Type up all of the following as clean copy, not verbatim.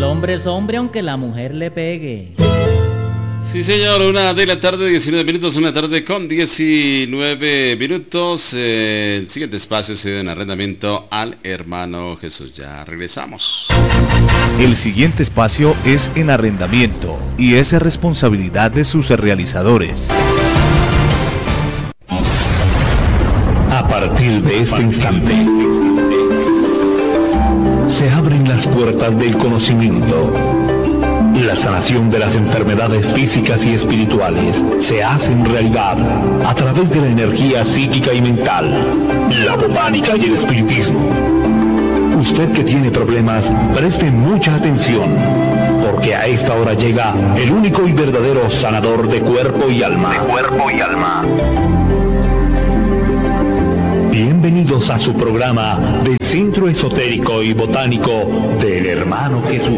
El hombre es hombre aunque la mujer le pegue. Sí, señor, 1:00 p.m, 1:00 con 19 minutos. El siguiente espacio se da en arrendamiento al hermano Jesús. Ya regresamos. El siguiente espacio es en arrendamiento y es responsabilidad de sus realizadores. A partir de este instante, se abren las puertas del conocimiento. La sanación de las enfermedades físicas y espirituales se hacen realidad a través de la energía psíquica y mental, la botánica y el espiritismo. Usted que tiene problemas, preste mucha atención, porque a esta hora llega el único y verdadero sanador de cuerpo y alma. Bienvenidos a su programa del Centro Esotérico y Botánico del Hermano Jesús.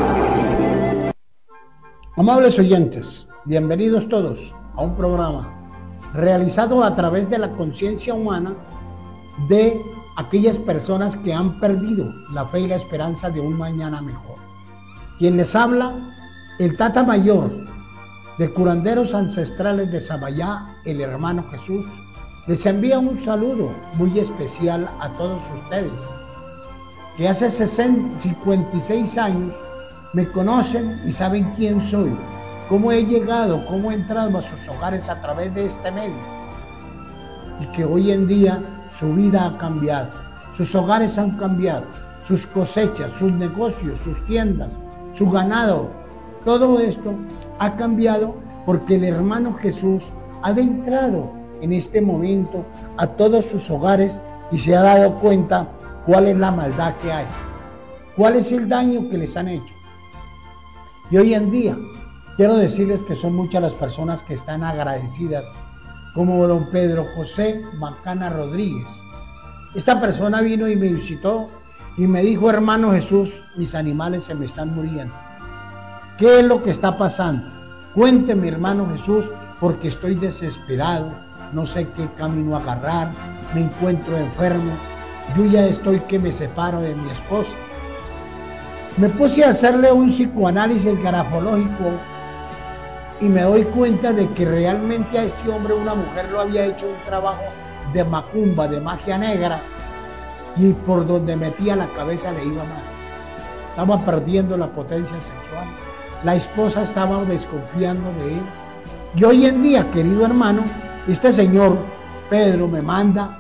Amables oyentes, bienvenidos todos a un programa realizado a través de la conciencia humana de aquellas personas que han perdido la fe y la esperanza de un mañana mejor. Quien les habla, el Tata Mayor de Curanderos Ancestrales de Sabayá, el Hermano Jesús, les envía un saludo muy especial a todos ustedes, que hace 56 años me conocen y saben quién soy, cómo he llegado, cómo he entrado a sus hogares a través de este medio, y que hoy en día su vida ha cambiado, sus hogares han cambiado, sus cosechas, sus negocios, sus tiendas, su ganado, todo esto ha cambiado porque el hermano Jesús ha entrado en este momento a todos sus hogares y se ha dado cuenta cuál es la maldad que hay, cuál es el daño que les han hecho. Y hoy en día quiero decirles que son muchas las personas que están agradecidas, como don Pedro José Macana Rodríguez. Esta persona vino y me visitó y me dijo: hermano Jesús, mis animales se me están muriendo. ¿Qué es lo que está pasando? Cuénteme, hermano Jesús, porque estoy desesperado, no sé qué camino agarrar, me encuentro enfermo, yo ya estoy que me separo de mi esposa. Me puse a hacerle un psicoanálisis grafológico y me doy cuenta de que realmente a este hombre una mujer lo había hecho un trabajo de macumba, de magia negra, y por donde metía la cabeza le iba mal. Estaba perdiendo la potencia sexual, la esposa estaba desconfiando de él. Y hoy en día, querido hermano, este señor Pedro me manda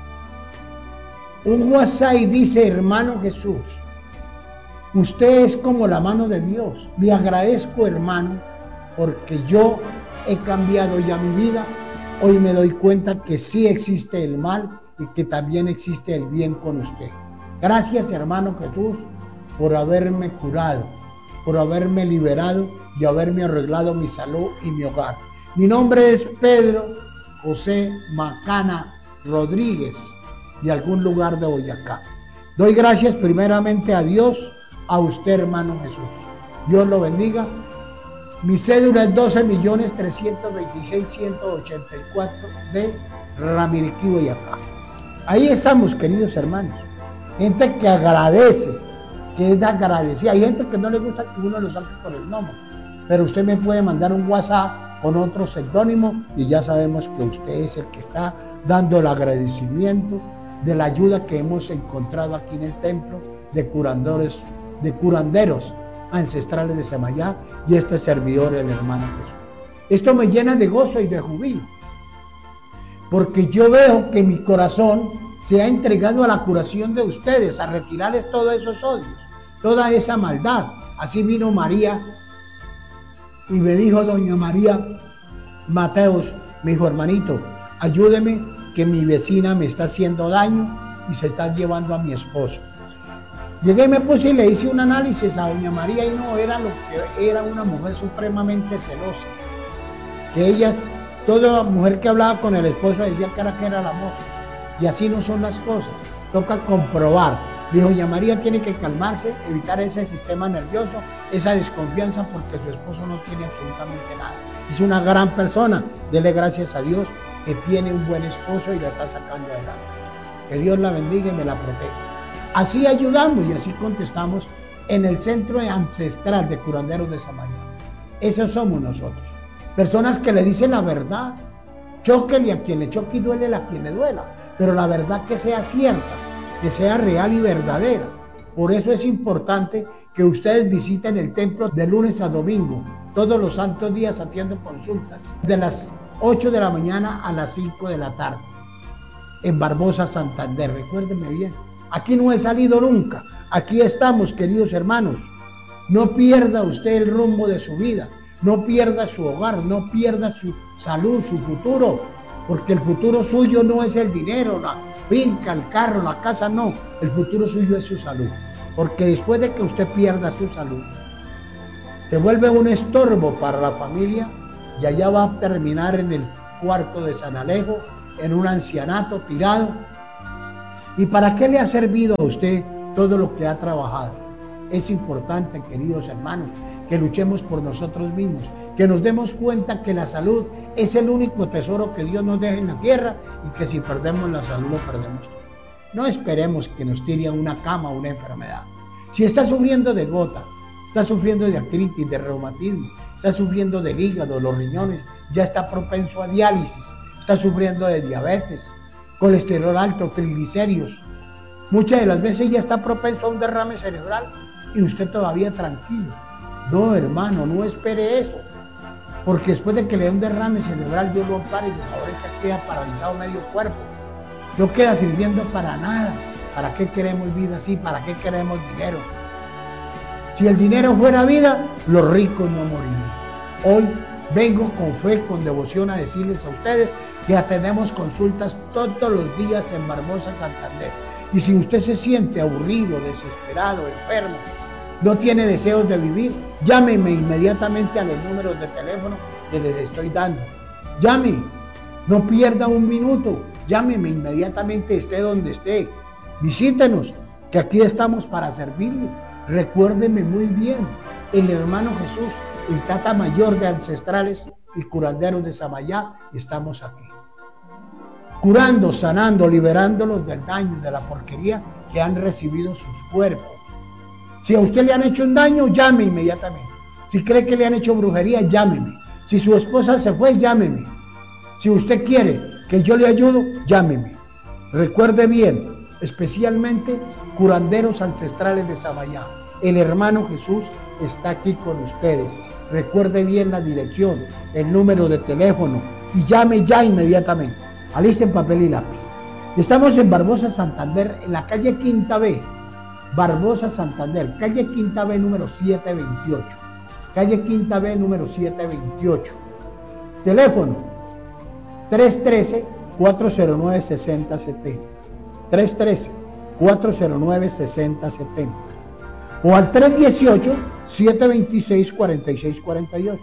un WhatsApp y dice: hermano Jesús, usted es como la mano de Dios. Le agradezco, hermano, porque yo he cambiado ya mi vida. Hoy me doy cuenta que sí existe el mal y que también existe el bien con usted. Gracias, hermano Jesús, por haberme curado, por haberme liberado y haberme arreglado mi salud y mi hogar. Mi nombre es Pedro José Macana Rodríguez, de algún lugar de Boyacá. Doy gracias primeramente a Dios, a usted, hermano Jesús. Dios lo bendiga. Mi cédula es 12.326.184 de Ramiriquí, Boyacá. Ahí estamos, queridos hermanos. Gente que agradece, que es agradecida. Hay gente que no le gusta que uno lo saque por el nombre, pero usted me puede mandar un WhatsApp con otro seudónimo y ya sabemos que usted es el que está dando el agradecimiento de la ayuda que hemos encontrado aquí en el templo de curanderos ancestrales de Sabayá y este servidor, el hermano Jesús. Esto me llena de gozo y de júbilo, porque yo veo que mi corazón se ha entregado a la curación de ustedes, a retirarles todos esos odios, toda esa maldad. Así vino María y me dijo doña María Mateos, me dijo: hermanito, ayúdeme que mi vecina me está haciendo daño y se está llevando a mi esposo. Llegué y me puse y le hice un análisis a doña María y no era lo que era, una mujer supremamente celosa. Que ella, toda mujer que hablaba con el esposo decía que era la moza. Y así no son las cosas, toca comprobar. Dijo: doña María tiene que calmarse, evitar ese sistema nervioso, esa desconfianza, porque su esposo no tiene absolutamente nada. Es una gran persona, dele gracias a Dios que tiene un buen esposo y la está sacando adelante. Que Dios la bendiga y me la proteja. Así ayudamos y así contestamos en el centro ancestral de curanderos de Samaná. Esos somos nosotros. Personas que le dicen la verdad. Chóquele a quien le choque y duele a quien le duela. Pero la verdad que sea cierta, que sea real y verdadera. Por eso es importante que ustedes visiten el templo de lunes a domingo, todos los santos días haciendo consultas, de las 8 de la mañana a las 5 de la tarde, en Barbosa, Santander. Recuérdenme bien, aquí no he salido nunca, aquí estamos, queridos hermanos. No pierda usted el rumbo de su vida, no pierda su hogar, no pierda su salud, su futuro, porque el futuro suyo no es el dinero, la finca, el carro, la casa, no. El futuro suyo es su salud. Porque después de que usted pierda su salud, se vuelve un estorbo para la familia y allá va a terminar en el cuarto de San Alejo, en un ancianato tirado. ¿Y para qué le ha servido a usted todo lo que ha trabajado? Es importante, queridos hermanos, que luchemos por nosotros mismos, que nos demos cuenta que la salud es el único tesoro que Dios nos deja en la tierra y que si perdemos la salud lo perdemos todo. No esperemos que nos tire a una cama o una enfermedad. Si está sufriendo de gota, está sufriendo de artritis, de reumatismo, está sufriendo del hígado, los riñones, ya está propenso a diálisis, está sufriendo de diabetes, colesterol alto, triglicéridos. Muchas de las veces ya está propenso a un derrame cerebral y usted todavía tranquilo. No, hermano, no espere eso. Porque después de que le dé un derrame cerebral, Dios lo ampara y favorezca, queda paralizado medio cuerpo. No queda sirviendo para nada. ¿Para qué queremos vida así? ¿Para qué queremos dinero? Si el dinero fuera vida, los ricos no morirían. Hoy vengo con fe, con devoción a decirles a ustedes que atendemos consultas todos los días en Barbosa, Santander. Y si usted se siente aburrido, desesperado, enfermo, no tiene deseos de vivir, llámeme inmediatamente a los números de teléfono que les estoy dando. Llame, no pierda un minuto, llámeme inmediatamente, esté donde esté. Visítenos, que aquí estamos para servirle. Recuérdeme muy bien, el hermano Jesús, el tata mayor de ancestrales y curanderos de Samaná, estamos aquí. Curando, sanando, liberándolos del daño, de la porquería que han recibido sus cuerpos. Si a usted le han hecho un daño, llame inmediatamente. Si cree que le han hecho brujería, llámeme. Si su esposa se fue, llámeme. Si usted quiere que yo le ayude, llámeme. Recuerde bien, especialmente curanderos ancestrales de Samaná. El hermano Jesús está aquí con ustedes. Recuerde bien la dirección, el número de teléfono y llame ya inmediatamente. Alisten papel y lápiz. Estamos en Barbosa, Santander, en la calle Quinta B. Barbosa, Santander, calle Quinta B número 728. Calle Quinta B número 728. Teléfono 313-409-6070. 313-409-6070. O al 318-726-4648.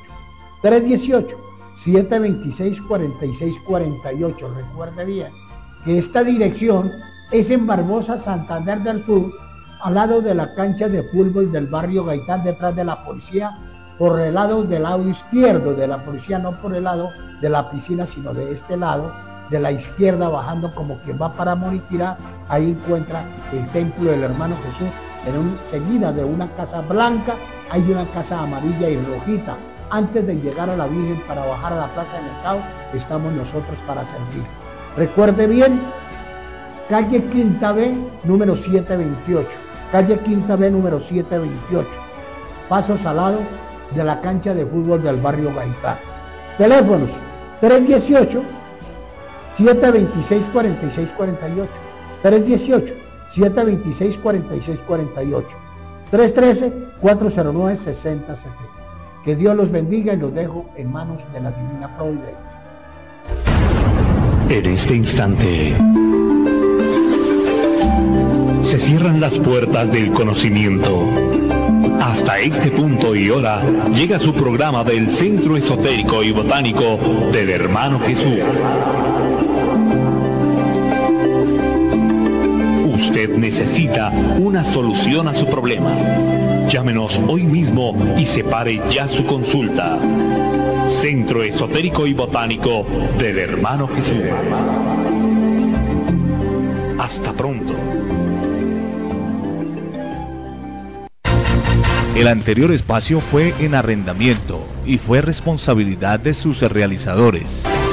318-726-4648. Recuerde bien que esta dirección es en Barbosa, Santander del Sur, al lado de la cancha de fútbol del barrio Gaitán, detrás de la policía, por el lado del lado izquierdo de la policía, no por el lado de la piscina, sino de este lado, de la izquierda, bajando como quien va para Monitirá. Ahí encuentra el templo del hermano Jesús. Seguida de una casa blanca, hay una casa amarilla y rojita. Antes de llegar a la Virgen para bajar a la plaza de mercado, estamos nosotros para servir. Recuerde bien, calle Quinta B, número 728. Calle Quinta B, número 728. Pasos al lado de la cancha de fútbol del barrio Gaitán. Teléfonos 318-726-4648. 318-726-4648. 313-409-6070. Que Dios los bendiga y los dejo en manos de la divina providencia. En este instante se cierran las puertas del conocimiento. Hasta este punto y hora llega su programa del Centro Esotérico y Botánico del Hermano Jesús. Usted necesita una solución a su problema. Llámenos hoy mismo y separe ya su consulta. Centro Esotérico y Botánico del Hermano Jesús. Hasta pronto. El anterior espacio fue en arrendamiento y fue responsabilidad de sus realizadores.